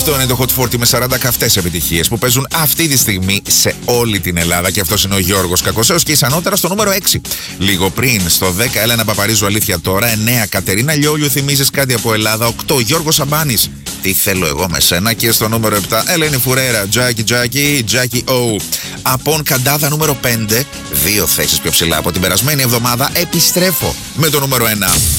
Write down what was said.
Αυτό είναι το Hot 40 με 40 καυτές επιτυχίες που παίζουν αυτή τη στιγμή σε όλη την Ελλάδα. Και αυτός είναι ο Γιώργος Κακοσέος και η Σανότερα στο νούμερο 6. Λίγο πριν στο 10 Έλενα Παπαρίζου, Αλήθεια Τώρα. 9 Κατερίνα Λιόλιου, Θυμίζεις κάτι από Ελλάδα. 8 Γιώργος Σαμπάνης, Τι θέλω εγώ με σένα. Και στο νούμερο 7 Ελένη Φουρέρα, Τζάκι O. Απόν Καντάδα νούμερο 5. 2 θέσεις πιο ψηλά από την περασμένη εβδομάδα. Επιστρέφω με το νούμερο 1.